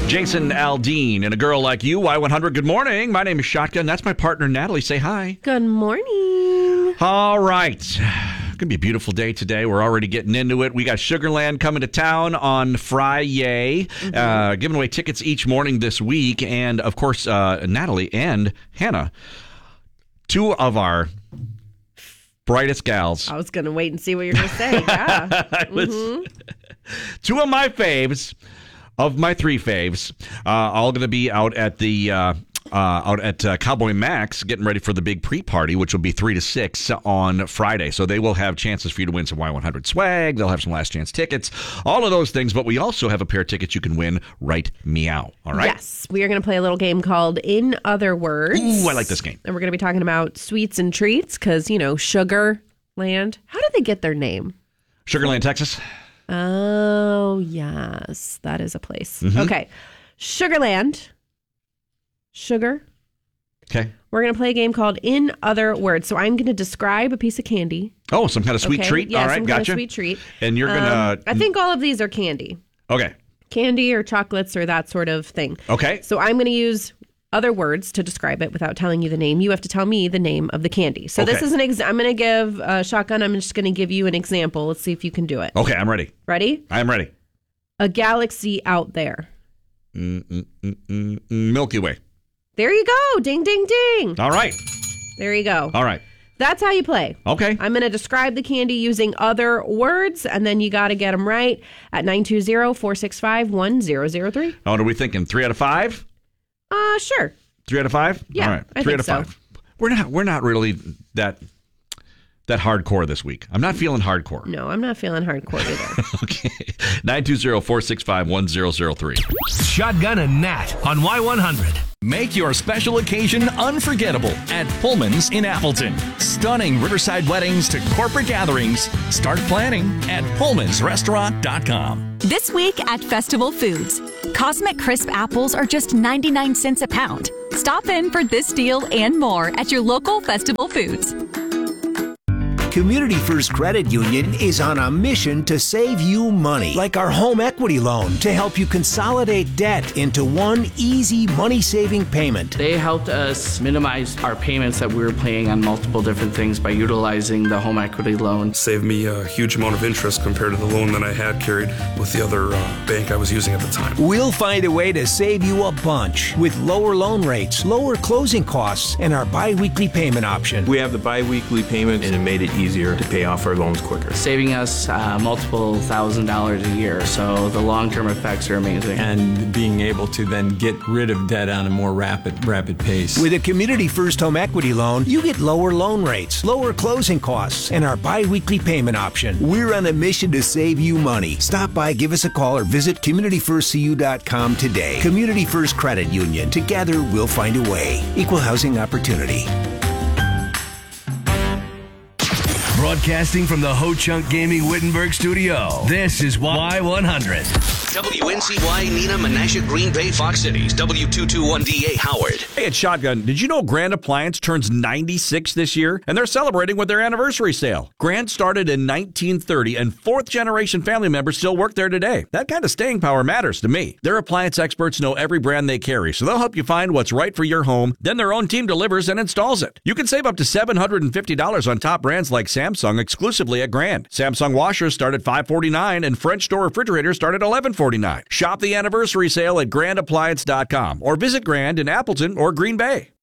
Jason Aldean and A Girl Like You, Y100. Good morning. My name is Shotgun. That's my partner, Natalie. Say hi. Good morning. All right. Going to be a beautiful day today. We're already getting into it. We got Sugarland coming to town on Friday, giving away tickets each morning this week. And, of course, Natalie and Hannah, two of our brightest gals. I was going to wait and see what you're going to say. Yeah. Two of my faves, of my three faves, all going to be out at the Cowboy Max, getting ready for the big pre-party, which will be 3 to 6 on Friday. So they will have chances for you to win some Y100 swag. They'll have some last chance tickets, all of those things. But we also have a pair of tickets you can win right meow. All right? Yes. We are going to play a little game called In Other Words. Ooh, I like this game. And we're going to be talking about sweets and treats because, you know, Sugarland. How did they get their name? Sugarland, Texas. Oh, yes. That is a place. Okay. Sugarland. Sugar. Okay. We're going to play a game called In Other Words. So I'm going to describe a piece of candy. Oh, some kind of sweet treat? Yeah, all right, some gotcha. kind of sweet treat. And you're going to... I think all of these are candy. Okay. Candy or chocolates or that sort of thing. Okay. So I'm going to use other words to describe it without telling you the name. You have to tell me the name of the candy. So this is I'm going to give Shotgun. I'm just going to give you an example. Let's see if you can do it. Okay, I'm ready. Ready? I'm ready. A galaxy out there. Milky Way. There you go. Ding, ding, ding. All right. There you go. All right. That's how you play. Okay. I'm going to describe the candy using other words, and then you got to get them right at 920-465-1003. Oh, what are we thinking? 3 out of 5? Sure. 3 out of 5? Yeah, All right. I 3 think out of 5. We're not really that hardcore this week. I'm not feeling hardcore. No, I'm not feeling hardcore either. Okay. 920-465-1003. Shotgun and Nat on Y100. Make your special occasion unforgettable at Pullman's in Appleton. Stunning riverside weddings to corporate gatherings. Start planning at pullmansrestaurant.com. This week at Festival Foods, Cosmic Crisp apples are just 99 cents a pound. Stop in for this deal and more at your local Festival Foods. Community First Credit Union is on a mission to save you money, like our home equity loan, to help you consolidate debt into one easy money-saving payment. They helped us minimize our payments that we were paying on multiple different things by utilizing the home equity loan. Saved me a huge amount of interest compared to the loan that I had carried with the other bank I was using at the time. We'll find a way to save you a bunch with lower loan rates, lower closing costs, and our bi-weekly payment option. We have the bi-weekly payment, and it made it easier to pay off our loans quicker. Saving us multiple $1,000s a year, so the long-term effects are amazing. And being able to then get rid of debt on a more rapid pace. With a Community First home equity loan, you get lower loan rates, lower closing costs, and our bi-weekly payment option. We're on a mission to save you money. Stop by, give us a call, or visit CommunityFirstCU.com today. Community First Credit Union. Together, we'll find a way. Equal housing opportunity. Broadcasting from the Ho-Chunk Gaming Wittenberg studio, this is Y100. WNCY, Nina, Menasha, Green Bay, Fox Cities, W221DA, Howard. Hey, it's Shotgun. Did you know Grand Appliance turns 96 this year? And they're celebrating with their anniversary sale. Grand started in 1930, and fourth-generation family members still work there today. That kind of staying power matters to me. Their appliance experts know every brand they carry, so they'll help you find what's right for your home. Then their own team delivers and installs it. You can save up to $750 on top brands like Samsung exclusively at Grand. Samsung washers start at $549, and French door refrigerators start at $1149. Shop the anniversary sale at grandappliance.com or visit Grand in Appleton or Green Bay.